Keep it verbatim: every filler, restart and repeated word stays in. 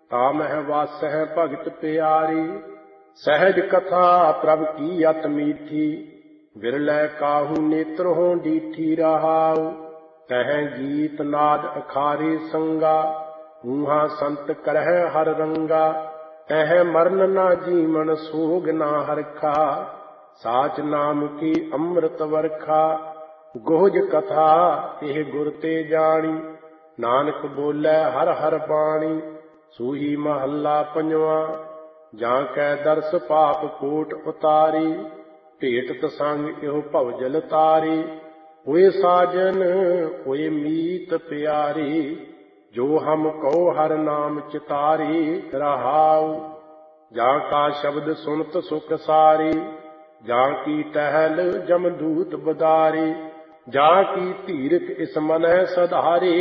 तामह वासह भगत प्यारी। सहज कथा प्रभ की अत मीठी, विरलै काहू नेत्र हों डीठी रहाऊ। कह गीत नाद अखारे संगा, ऊहा संत करह हर रंगा। कह मरण ना जीवन सोग ना हरखा, साच नाम की अमृत वर्खा। गोहज कथा एह गुर ते जानी, नानक बोलै हर हर बाणी। सूही महला पंजवा, जां कै दर्श पाप कोट उतारी। भेटत संग एहो भवजल तारी, होए साजन होए मीत प्यारी। जो हम कहो हर नाम चितारी रहाऊ। जां का शब्द सुनत सुख सारी, जां की टहल जमदूत बदारी। जां की धीरख इस मनह सधारी,